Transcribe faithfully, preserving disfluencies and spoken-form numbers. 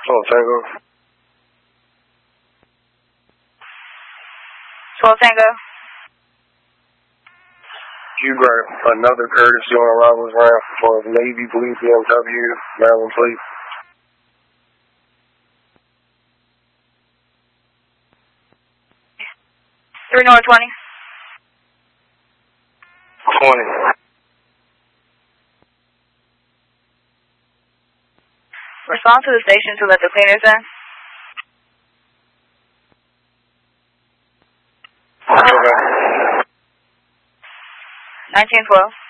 twelve Tango. twelve Tango. You got another courtesy on arrivals ramp for Navy Blue B M W, Maryland plate. three North twenty. twenty. Respond to the station to let the cleaners in. Okay. nineteen twelve.